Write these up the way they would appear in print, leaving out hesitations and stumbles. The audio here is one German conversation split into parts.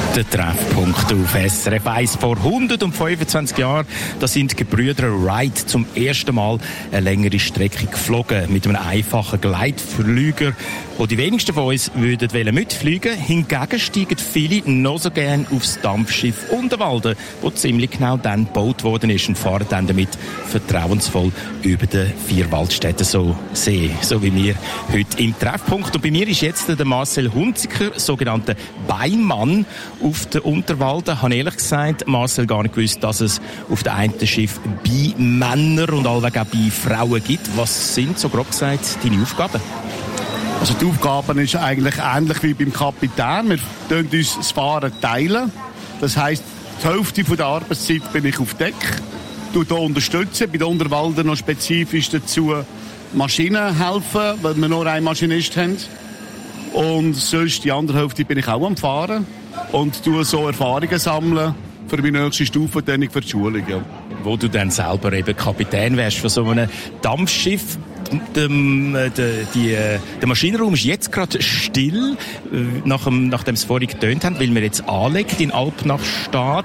Der Treffpunkt auf SRF 1 vor 125 Jahren. Da sind die Gebrüder Wright zum ersten Mal eine längere Strecke geflogen. Mit einem einfachen Gleitflüger, wo die wenigsten von uns würden mitfliegen. Hingegen steigen viele noch so gern aufs Dampfschiff Unterwalden, wo ziemlich genau dann gebaut worden ist, und fahren dann damit vertrauensvoll über den Vierwaldstätten See. So wie wir heute im Treffpunkt. Und bei mir ist jetzt der Marcel Hunziker, sogenannter Beimann, auf der Unterwalden. Ich habe ehrlich gesagt, Marcel, gar nicht gewusst, dass es auf dem einen Schiff Beimänner und allweg auch Beifrauen gibt. Was sind, so grob gesagt, deine Aufgaben? Also die Aufgaben ist eigentlich ähnlich wie beim Kapitän. Wir teilen uns das Fahren teilen. Das heisst, die Hälfte der Arbeitszeit bin ich auf Deck. Ich unterstütze bei den Unterwalden noch spezifisch dazu Maschinen helfen, weil wir nur einen Maschinist haben. Und sonst die andere Hälfte bin ich auch am Fahren und tue so Erfahrungen sammeln für meine nächste Stufe, dann für die Schulung. Ja. Wo du dann selber eben Kapitän wärst von so einem Dampfschiff. Der Maschinenraum ist jetzt gerade still, nachdem es vorhin getönt haben, weil wir jetzt anlegt in Alpnachstad.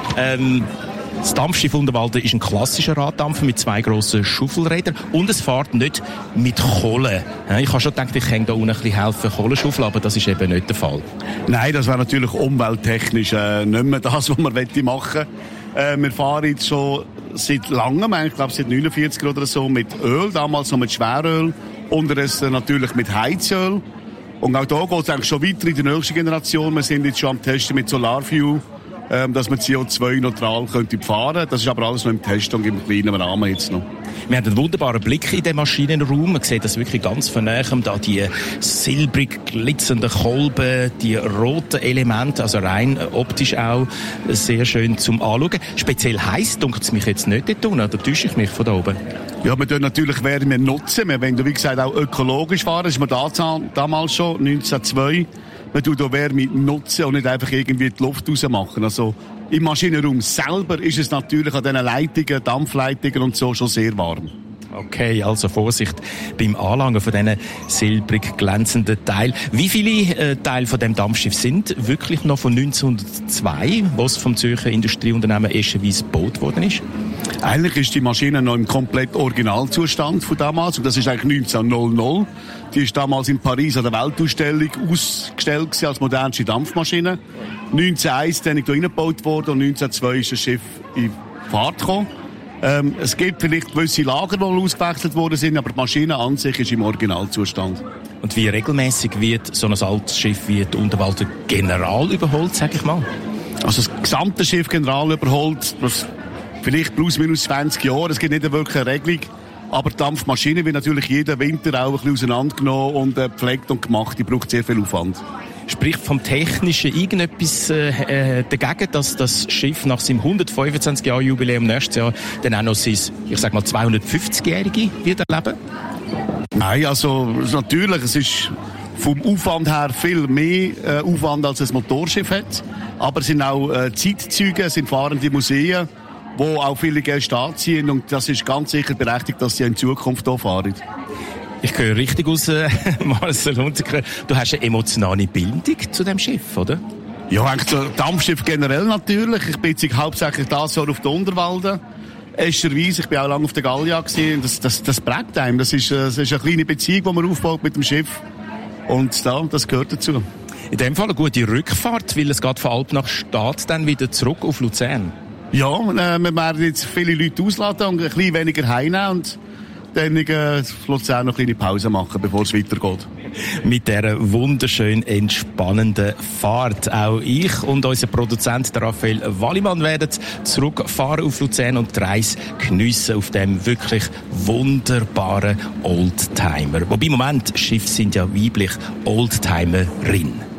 Das Dampfschiff Unterwalden ist ein klassischer Raddampfer mit 2 grossen Schaufelrädern und es fährt nicht mit Kohle. Ich habe schon gedacht, ich kann da unten ein bisschen helfen, Kohle schaufeln, aber das ist eben nicht der Fall. Nein, das wäre natürlich umwelttechnisch nicht mehr das, was man machen möchte. Wir fahren jetzt schon seit langem, ich glaube seit 49 oder so, mit Öl, damals noch mit Schweröl, unterdessen natürlich mit Heizöl. Und auch da geht es eigentlich schon weiter in die nächste Generation. Wir sind jetzt schon am Testen mit Solarfuel, dass man CO2-neutral könnte fahren. Das ist aber alles noch im Test und im kleinen Rahmen jetzt noch. Wir haben einen wunderbaren Blick in den Maschinenraum. Man sieht das wirklich ganz von nahem. Da die silbrig glitzernden Kolben, die roten Elemente, also rein optisch auch sehr schön zum Anschauen. Speziell heiß dunkelt es mich jetzt nicht dort unten, oder täusche ich mich von da oben? Ja, wir tun natürlich Wärme nutzen. Wir wollen, wie gesagt, auch ökologisch fahren. Das ist mir damals schon, 1902. Man tut auch Wärme nutzen und nicht einfach irgendwie die Luft rausmachen. Also im Maschinenraum selber ist es natürlich an diesen Leitungen, Dampfleitungen und so schon sehr warm. Okay, also Vorsicht beim Anlangen von diesen silbrig glänzenden Teilen. Wie viele Teile von dem Dampfschiff sind wirklich noch von 1902, was vom Zürcher Industrieunternehmen Eschenwies gebaut worden ist? Eigentlich ist die Maschine noch im komplett Originalzustand von damals. Und das ist eigentlich 1900. Die ist damals in Paris an der Weltausstellung ausgestellt als modernste Dampfmaschine. 1901 dann hier reingebaut worden und 1902 ist das Schiff in Fahrt gekommen. Es gibt vielleicht gewisse Lager, die ausgewechselt worden sind, aber die Maschine an sich ist im Originalzustand. Und wie regelmäßig wird so ein altes Schiff wie die Unterwalden General überholt, sag ich mal? Also das gesamte Schiff General überholt, vielleicht plus minus 20 Jahre. Es gibt nicht wirklich eine Regelung. Aber die Dampfmaschine wird natürlich jeden Winter auch ein bisschen auseinandergenommen und gepflegt und gemacht. Die braucht sehr viel Aufwand. Spricht vom Technischen irgendetwas dagegen, dass das Schiff nach seinem 125-Jahr-Jubiläum nächstes Jahr dann auch noch sein, ich sag mal, 250-Jährige wird erleben? Nein, also natürlich, es ist vom Aufwand her viel mehr Aufwand, als ein Motorschiff hat. Aber es sind auch Zeitzeuge, es sind fahrende Museen, wo auch viele Gäste anziehen. Und das ist ganz sicher berechtigt, dass sie in Zukunft hier fahren. Ich höre richtig aus, Marcel Hunziker. Du hast eine emotionale Bindung zu dem Schiff, oder? Ja, eigentlich das Dampfschiff generell natürlich. Ich bin jetzt hauptsächlich das Jahr auf der Unterwalden. Ehrlicherweise, ich bin auch lange auf der Gallia gewesen. Das prägt einem. Das ist eine kleine Beziehung, die man aufbaut mit dem Schiff. Und das gehört dazu. In dem Fall eine gute Rückfahrt, weil es geht von Alpnachstad dann wieder zurück auf Luzern. Ja, wir werden jetzt viele Leute ausladen und ein bisschen weniger heimnehmen und dann Luzern noch eine kleine Pause machen, bevor es weitergeht. Mit dieser wunderschön entspannenden Fahrt. Auch ich und unser Produzent der Raphael Wallimann werden zurückfahren auf Luzern und die Reise geniessen auf dem wirklich wunderbaren Oldtimer. Wobei im Moment Schiffe sind ja weiblich Oldtimerin.